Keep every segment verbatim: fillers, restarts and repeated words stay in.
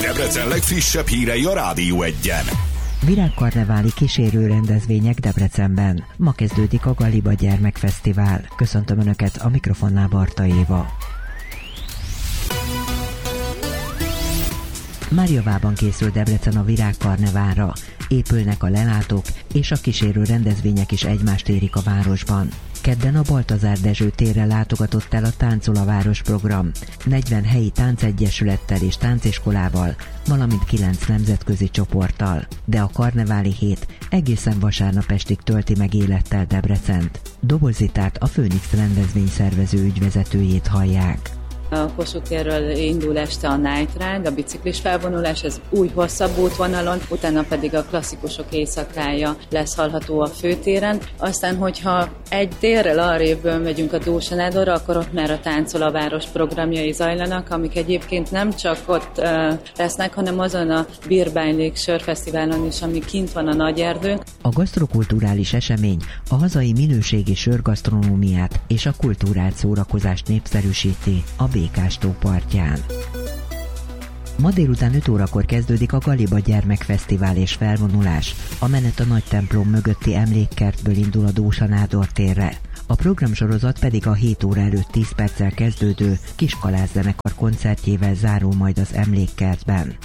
Debrecen legfrissebb hírei a Rádió Egyen. Virágkarneváli kísérő rendezvények Debrecenben. Ma kezdődik a Galiba Gyermekfesztivál. Köszöntöm Önöket, a mikrofonnál Barta Éva. Már javában készül Debrecen a Virágkarneválra. Épülnek a lelátók, és a kísérő rendezvények is egymást érik a városban. Kedden a Baltazár Dezső térre látogatott el a Táncol a város program. negyven helyi táncegyesülettel és tánciskolával, valamint kilenc nemzetközi csoporttal. De a karneváli hét egészen vasárnap estig tölti meg élettel Debrecent. Dobozitát, a Főnix rendezvény szervező ügyvezetőjét hallják. A Kossuth térről indul este a Night Ride, a biciklis felvonulás, ez új hosszabb útvonalon, utána pedig a klasszikusok éjszakája lesz hallható a főtéren. Aztán, hogyha egy térrel arrébb megyünk a Dózsa-nádorra, akkor ott már a Táncol a város programjai zajlanak, amik egyébként nem csak ott uh, lesznek, hanem azon a Birbány sörfesztiválon is, ami kint van a Nagyerdőn. A gasztrokulturális esemény a hazai minőségi sörgasztronómiát és a kulturált szórakozást népszerűsíti a Békás-tó partján. Ma délután öt órakor kezdődik a Galiba Gyermekfesztivál és felvonulás. A menet a nagy templom mögötti emlékkertből indul a Dózsa-nádor térre. A programsorozat pedig a hét óra előtt tíz perccel kezdődő Kiskalász zenekar koncertjével zárul majd az emlékkertben.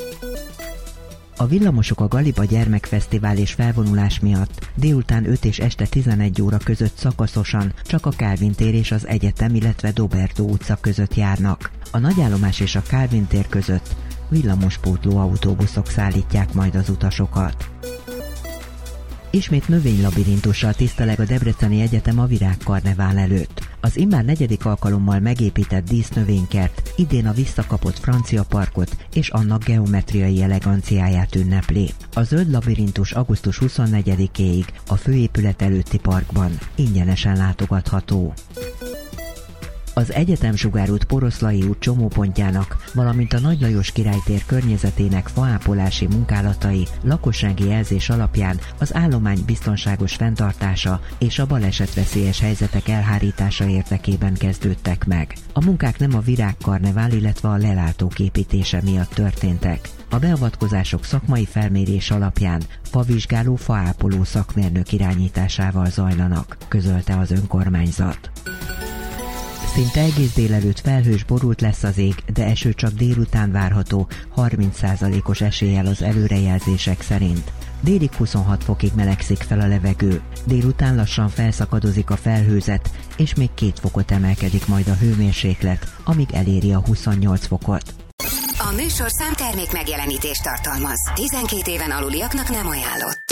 A villamosok a Galiba Gyermekfesztivál és felvonulás miatt délután öt és este tizenegy óra között szakaszosan csak a Kálvin tér és az Egyetem, illetve Dobertó utca között járnak. A Nagyállomás és a Kálvin tér között villamospótló autóbuszok szállítják majd az utasokat. Ismét növénylabirintussal tiszteleg a Debreceni Egyetem a Virágkarnevál előtt. Az immár negyedik alkalommal megépített dísznövénykert idén a visszakapott francia parkot és annak geometriai eleganciáját ünnepli. A zöld labirintus augusztus huszonnegyedikéig a főépület előtti parkban ingyenesen látogatható. Az Egyetem Sugárút Poroszlai út csomópontjának, valamint a Nagy Lajos Király tér környezetének faápolási munkálatai lakossági jelzés alapján az állomány biztonságos fenntartása és a balesetveszélyes helyzetek elhárítása érdekében kezdődtek meg. A munkák nem a Virágkarnevál, illetve a lelátók építése miatt történtek. A beavatkozások szakmai felmérés alapján favizsgáló, faápoló szakmérnök irányításával zajlanak, közölte az önkormányzat. Szinte egész délelőtt felhős, borult lesz az ég, de eső csak délután várható, harminc százalékos eséllyel az előrejelzések szerint. Délig huszonhat fokig melegszik fel a levegő, délután lassan felszakadozik a felhőzet, és még két fokot emelkedik majd a hőmérséklet, amíg eléri a huszonnyolc fokot. A műsorszám termék megjelenítést tartalmaz. tizenkét éven aluliaknak nem ajánlott.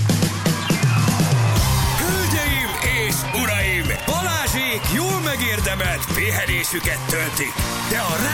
Hölgyeim és uraim! Balázsék jól megérdemelt pihenésüket töltik, de a